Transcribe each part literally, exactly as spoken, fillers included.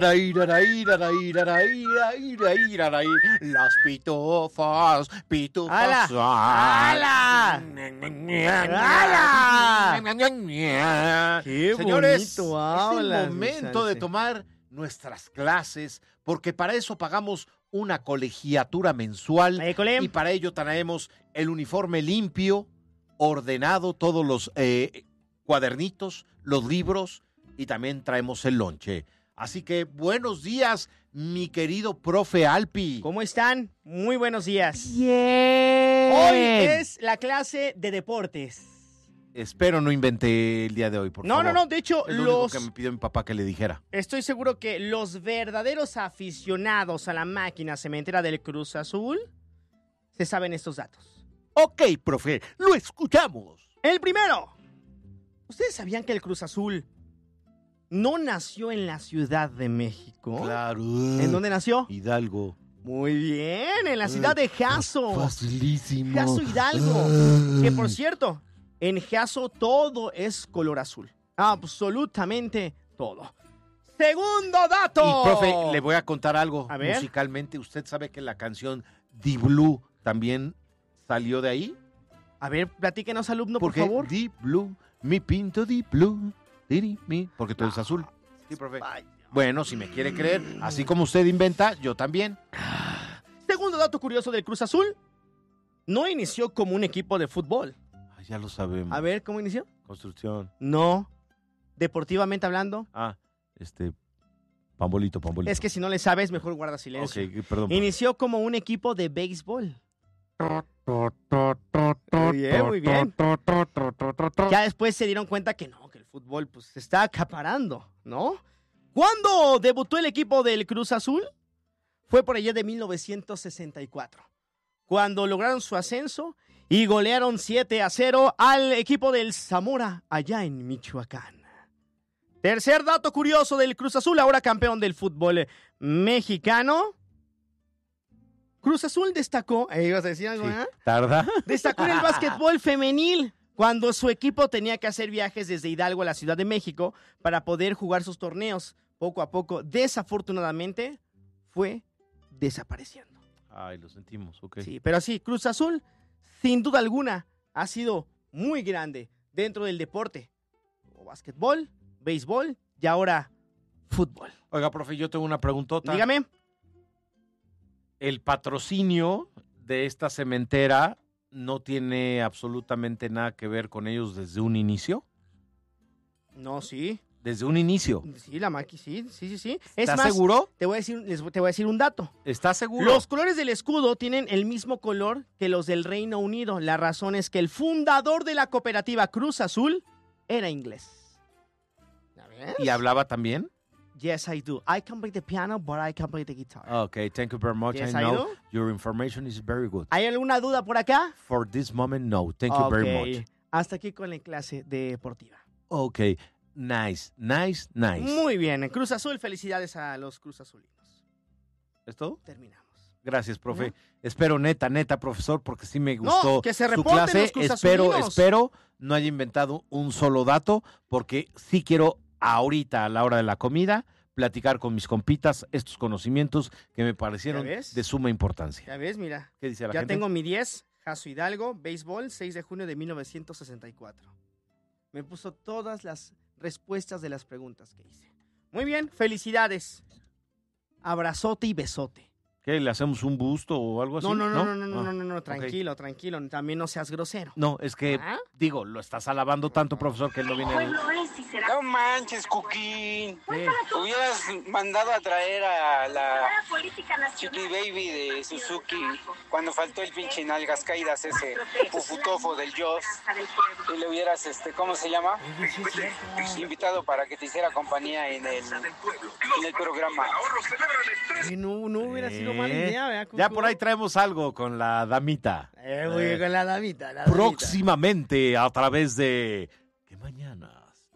Las pitufas, pitufas. ¡Hala! ¡Hala! ¡Hala! ¡Qué Señores, bonito hablas, es el momento de tomar nuestras clases, porque para eso pagamos una colegiatura mensual y para ello traemos el uniforme limpio, ordenado, todos los eh, cuadernitos, los libros y también traemos el lonche. Así que buenos días, mi querido profe Alpi. ¿Cómo están? Muy buenos días. Bien. Hoy es la clase de deportes. Espero no inventé el día de hoy, por no, favor. No, no, no, de hecho, es lo los... único que me pidió mi papá que le dijera. Estoy seguro que los verdaderos aficionados a la máquina cementera del Cruz Azul se saben estos datos. Ok, profe, lo escuchamos. El primero. ¿Ustedes sabían que el Cruz Azul no nació en la Ciudad de México? Claro. ¿En dónde nació? Hidalgo. Muy bien, en la ciudad de Jasso. Facilísimo. Jasso Hidalgo. Que por cierto, en Jasso todo es color azul. Absolutamente todo. Segundo dato. Y profe, le voy a contar algo. A ver. Musicalmente, ¿usted sabe que la canción Deep Blue también salió de ahí? A ver, platíquenos, alumno, por Porque favor. Deep Blue, mi pinto Deep Blue, diri, mi, porque todo no. es azul. Sí, profe. Ay, bueno, si me quiere creer, así como usted inventa, yo también. Segundo dato curioso del Cruz Azul, no inició como un equipo de fútbol. Ay, ya lo sabemos. A ver, ¿cómo inició? Construcción. No. Deportivamente hablando. Ah, este, pambolito, pambolito. Es que si no le sabes, mejor guarda silencio. Ok, perdón. Inició como un equipo de béisbol. Muy bien, muy bien. Ya después se dieron cuenta que no, que el fútbol pues se está acaparando, ¿no? ¿Cuándo debutó el equipo del Cruz Azul? Fue por allá de mil novecientos sesenta y cuatro, cuando lograron su ascenso y golearon siete a cero al equipo del Zamora allá en Michoacán. Tercer dato curioso del Cruz Azul, ahora campeón del fútbol mexicano. Cruz Azul destacó, ¿eh, ibas a decir algo, sí, eh? ¿Tarda? Destacó en el básquetbol femenil, cuando su equipo tenía que hacer viajes desde Hidalgo a la Ciudad de México para poder jugar sus torneos. Poco a poco, desafortunadamente, fue desapareciendo. Ay, lo sentimos, ok. Sí, pero sí, Cruz Azul, sin duda alguna, ha sido muy grande dentro del deporte. O básquetbol, béisbol y ahora fútbol. Oiga, profe, yo tengo una preguntota. Dígame. El patrocinio de esta cementera no tiene absolutamente nada que ver con ellos desde un inicio. No, sí. Desde un inicio. Sí, la máquina, sí, sí, sí, sí. ¿Estás es más, seguro? Te voy a decir, les, te voy a decir un dato. ¿Estás seguro? Los colores del escudo tienen el mismo color que los del Reino Unido. La razón es que el fundador de la cooperativa Cruz Azul era inglés. ¿Ya ves? ¿Y hablaba también? Yes, I do. I can play the piano, but I can play the guitar. Okay, thank you very much. Yes, I I know do. your information is very good. ¿Hay alguna duda por acá? For this moment, no. Thank you okay. very much. Hasta aquí con la clase deportiva. Ok, nice, nice, nice. Muy bien. Cruz Azul, felicidades a los Cruz Azulinos. ¿Es todo? Terminamos. Gracias, profe. ¿No? Espero neta, neta, profesor, porque sí me gustó no, que se su clase. Los Cruz espero, Azulinos. espero no haya inventado un solo dato, porque sí quiero ahorita a la hora de la comida platicar con mis compitas estos conocimientos que me parecieron de suma importancia. Ya ves, mira. ¿Qué dice la ya gente? tengo mi diez, Jasso Hidalgo, béisbol, seis de junio de mil novecientos sesenta y cuatro. Me puso todas las respuestas de las preguntas que hice. Muy bien, felicidades. Abrazote y besote. ¿Qué? ¿Le hacemos un busto o algo así? No, no, no, no, no, no, ah, no, no, no, tranquilo, okay. tranquilo. También no seas grosero. No, es que, ¿ah? digo, lo estás alabando tanto, profesor, que él no viene... El... No manches, Cuquín. ¿Qué? Hubieras mandado a traer a la Chiqui Baby de Suzuki cuando faltó el pinche nalgas caídas ese pufutofo del Joss. Y le hubieras, este, ¿cómo se llama? Invitado para que te hiciera compañía en el, en el programa. Y no, no hubiera sido mala idea, ¿verdad, Cucu? Ya por ahí traemos algo con la damita. Eh, muy bien, eh, con la damita, la próximamente damita. A través de... ¿Qué mañanas?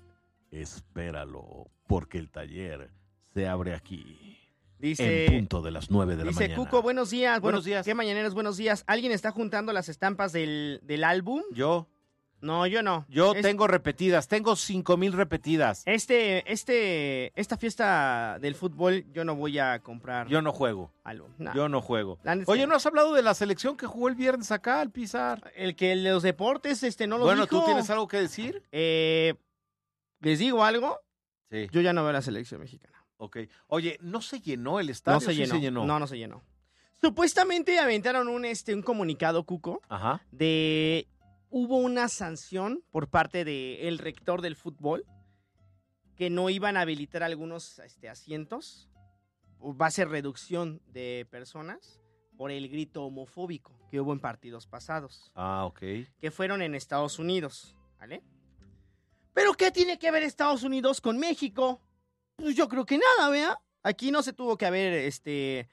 Espéralo, porque el taller se abre aquí. Dice... En punto de las nueve de la dice, mañana. Dice, Cuco, buenos días. Buenos bueno, días. ¿Qué mañaneros? Buenos días. ¿Alguien está juntando las estampas del, del álbum? Yo. No, yo no. Yo es... tengo repetidas, tengo cinco mil repetidas. Este, este, esta fiesta del fútbol, yo no voy a comprar. Yo no juego. Algo. No. Yo no juego. Oye, ¿no has hablado de la selección que jugó el viernes acá, al Pizar? El que los deportes, este, no lo bueno, dijo. ¿tú tienes algo que decir? Eh, ¿Les digo algo? Sí. Yo ya no veo la selección mexicana. Ok. Oye, ¿no se llenó el estadio? No se, ¿Sí llenó. se llenó. No, no se llenó. Supuestamente aventaron un, este, un comunicado, Cuco, Ajá. de... Hubo una sanción por parte del rector del fútbol que no iban a habilitar algunos este, asientos. Va a ser reducción de personas por el grito homofóbico que hubo en partidos pasados. Ah, ok. Que fueron en Estados Unidos, ¿vale? ¿Pero qué tiene que ver Estados Unidos con México? Pues yo creo que nada, ¿vea? Aquí no se tuvo que haber, este...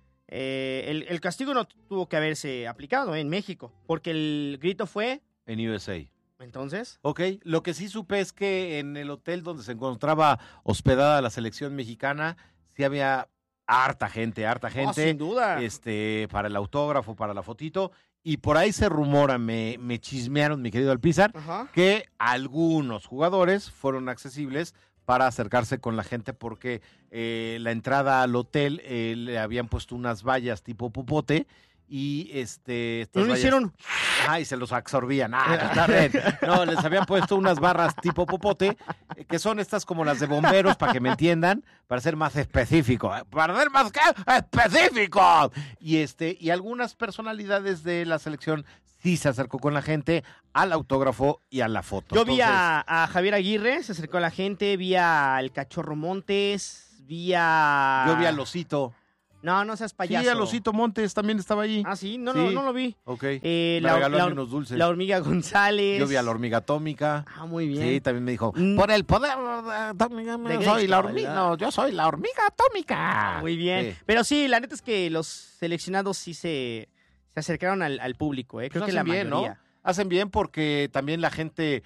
Eh, el, el castigo no tuvo que haberse aplicado ¿eh? en México, porque el grito fue... En U S A. Entonces. Ok, lo que sí supe es que en el hotel donde se encontraba hospedada la selección mexicana, sí había harta gente, harta gente. Oh, sin duda. Este, para el autógrafo, para la fotito. Y por ahí se rumora, me, me chismearon, mi querido Alpizar, Ajá. que algunos jugadores fueron accesibles para acercarse con la gente porque eh, la entrada al hotel eh, le habían puesto unas vallas tipo popote. Y este... estas ¿No lo vallas, hicieron? Ay, se los absorbían. Ah, está bien. No, les habían puesto unas barras tipo popote, eh, que son estas como las de bomberos, para que me entiendan, para ser más específico. ¿eh? Para ser más que específico. Y este, y algunas personalidades de la selección sí se acercó con la gente al autógrafo y a la foto. Yo Entonces, vi a, a Javier Aguirre, se acercó a la gente, vi al Cachorro Montes, vi a... Yo vi al Osito. No, no seas payaso. Sí, al Osito Montes también estaba ahí. Ah, sí, no, Sí. No, no lo vi. Ok. Eh, Me la, regaló la, unos dulces. La Hormiga González. Yo vi a la Hormiga Atómica. Ah, muy bien. Sí, también me dijo, Mm. por el poder atómica, De soy la Gretzky, hormiga, ¿verdad? no, yo soy la hormiga atómica. Muy bien. Sí. Pero sí, la neta es que los seleccionados sí se, se acercaron al, al público, ¿eh? Creo Pues que la hacen bien, mayoría. ¿no? Hacen bien porque también la gente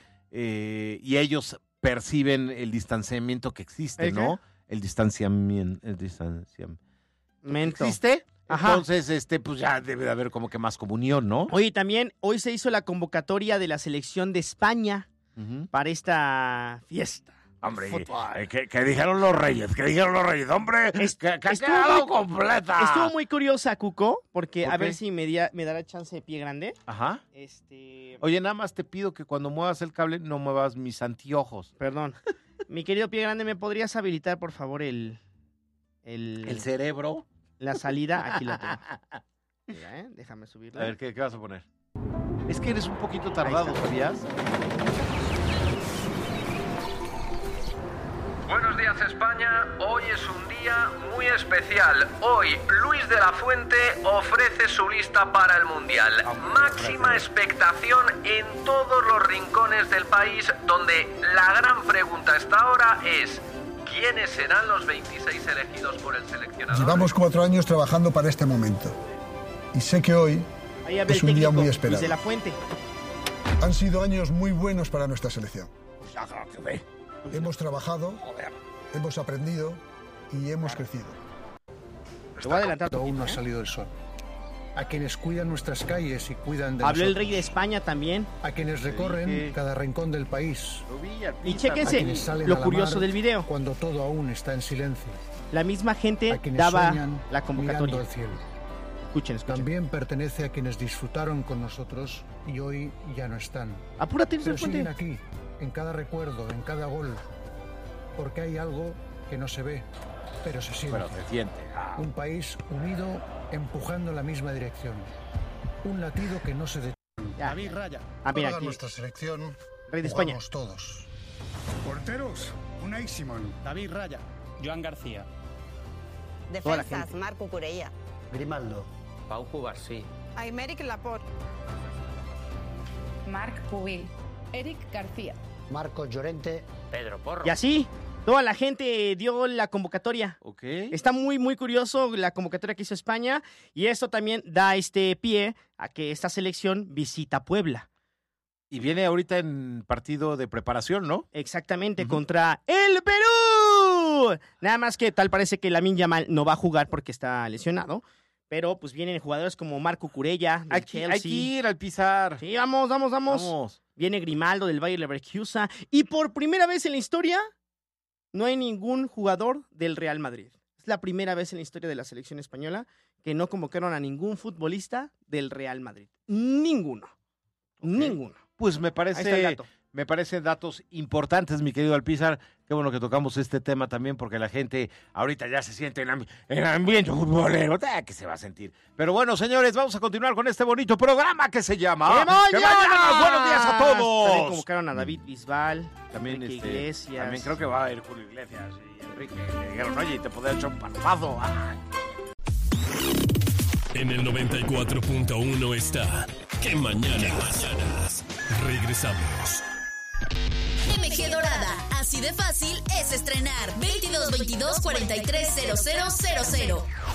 eh, y ellos perciben el distanciamiento que existe, ¿El qué? ¿no? El distanciamiento. El distanciamiento. Mento. ¿Existe? Ajá. Entonces, este, pues ya debe de haber como que más comunión, ¿no? Oye, también hoy se hizo la convocatoria de la selección de España Uh-huh. para esta fiesta. Hombre, Fútbol. eh, ¿qué, qué dijeron los reyes? ¿Qué dijeron los reyes? Hombre, Es- que, que ha estuvo quedado muy- completa. Estuvo muy curiosa, Cuco, porque ¿Por a ver qué? si me, dia- me dará chance de pie grande. Ajá. Este, Oye, nada más te pido que cuando muevas el cable no muevas mis anteojos. perdón. Mi querido pie grande, ¿me podrías habilitar, por favor, el... El, ¿El cerebro? la salida? Aquí la tengo. Mira, ¿eh? Déjame A subirla. ver, ¿qué, qué vas a poner? Es que eres un poquito tardado, ¿sabías? Buenos días España, hoy es un día muy especial. Hoy Luis de la Fuente ofrece su lista para el Mundial. Máxima expectación en todos los rincones del país, donde la gran pregunta hasta ahora es: ¿quiénes serán los veintiséis elegidos por el seleccionador? Llevamos cuatro años trabajando para este momento. Y sé que hoy Ahí habla es el un día técnico, muy esperado. Luis de la Fuente. Han sido años muy buenos para nuestra selección. Hemos trabajado, hemos aprendido y hemos crecido. Te voy a adelantar Aún no ha poquito, ¿eh? salido el sol. A quienes cuidan nuestras calles y cuidan de Habló el nosotros. rey de España también. A quienes recorren dije. cada rincón del país. Lo vi, al Y pizza, A chéquense quienes salen lo a la curioso mar del video. cuando todo aún está en silencio. La misma gente A quienes daba sueñan la mirando convocatoria. al cielo. Escuchen, escuchen. También pertenece a quienes disfrutaron con nosotros y hoy ya no están. Apúrate, Luis de Pero la Fuente. siguen aquí, en cada recuerdo, en cada gol. Porque hay algo que no se ve, pero se siente. Pero se siente. Ah. Un país unido, empujando en la misma dirección. Un latido que no se detiene. Ya. David Raya. Ah, mira, Toda aquí. nuestra selección. Rey de España. jugamos todos. Porteros, Unai Simón. David Raya. Joan García. Toda la Defensas, gente. Marco Curella. Grimaldo. Pau Cubarsí. Aymeric Laporte. Marc Pubil. Eric García. Marco Llorente. Pedro Porro. Y así, toda la gente dio la convocatoria. Ok. Está muy, muy curioso la convocatoria que hizo España. Y esto también da este pie a que esta selección visita Puebla. Y viene ahorita en partido de preparación, ¿no? Exactamente, Ujú. contra el Perú. Nada más que tal parece que Lamine Yamal no va a jugar porque está lesionado. Pero pues vienen jugadores como Marco Curella del hay, Chelsea. Hay que ir al Pizar. Sí, vamos, vamos, vamos. Vamos. Viene Grimaldo del Bayer Leverkusen. Y por primera vez en la historia, no hay ningún jugador del Real Madrid. Es la primera vez en la historia de la selección española que no convocaron a ningún futbolista del Real Madrid. Ninguno. Okay. Ninguno. Pues me parece... Ahí está el dato. Me parecen datos importantes, mi querido Alpizar. Qué bueno que tocamos este tema también, porque la gente ahorita ya se siente en, amb- en ambiente futbolero. ¡Ah, que se va a sentir! Pero bueno, señores, vamos a continuar con este bonito programa que se llama... ¡Que mañana! ¡Que mañana! ¡Buenos días a todos! También convocaron a David Bisbal, también Enrique este, Iglesias. También creo que va a ir Julio Iglesias y Enrique. Le dijeron, oye, te podría echar un parpazo. ¡Ay! En el noventa y cuatro punto uno está Que Mañana. Mañanas. Regresamos. M G Dorada, así de fácil es estrenar. veintidós veintidós cuarenta y tres cero cero cero cero.